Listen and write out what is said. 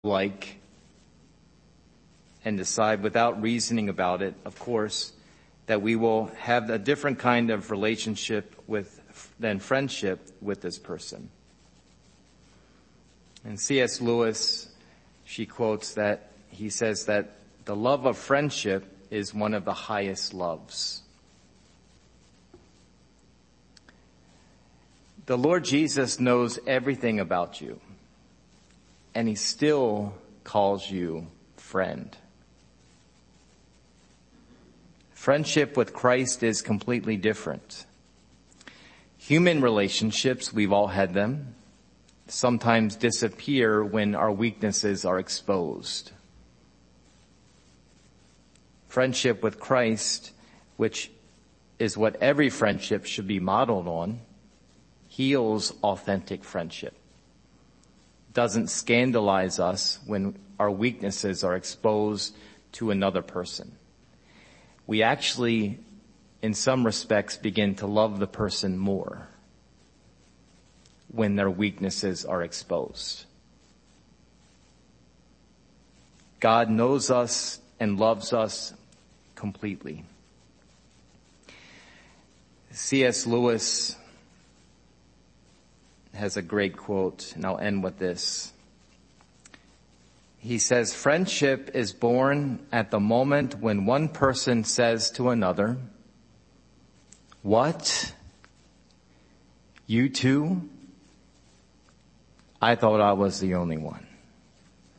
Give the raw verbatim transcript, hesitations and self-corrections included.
like and decide without reasoning about it, of course, that we will have a different kind of relationship with than friendship with this person. And C S Lewis, she quotes that, he says that the love of friendship is one of the highest loves. The Lord Jesus knows everything about you, and he still calls you friend. Friendship with Christ is completely different. Human relationships, we've all had them, sometimes disappear when our weaknesses are exposed. Friendship with Christ, which is what every friendship should be modeled on, heals authentic friendship. Doesn't scandalize us when our weaknesses are exposed to another person. We actually, in some respects, begin to love the person more when their weaknesses are exposed. God knows us and loves us completely. C S Lewis has a great quote, and I'll end with this. He says, friendship is born at the moment when one person says to another, "What? You too? I thought I was the only one."